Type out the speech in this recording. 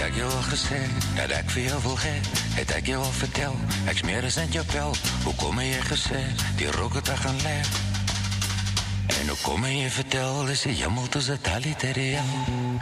ek jou al gesê dat ek vir jou wil hê? Het ek jou al vertel, ek smeer is in jou pel. Hoe kom jy gesê, die rook het gaan lê? En hoe kom jy vertel, is die hemel tussen Tali Teriel?